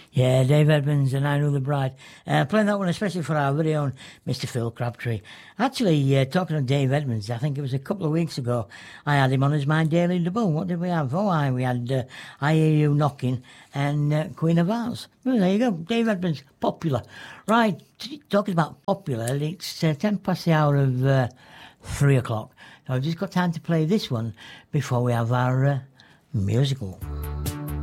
Yeah, Dave Edmunds and I Know the Bride. Playing that one especially for our very own Mr. Phil Crabtree. Actually, talking of Dave Edmunds, I think it was a couple of weeks ago, I had him on as my daily debut. What did we have? We had I Hear You Knocking and Queen of Hearts. Well, there you go, Dave Edmunds, popular. Right, talking about popular, it's 10 past the hour of 3 o'clock. So I've just got time to play this one before we have our musical.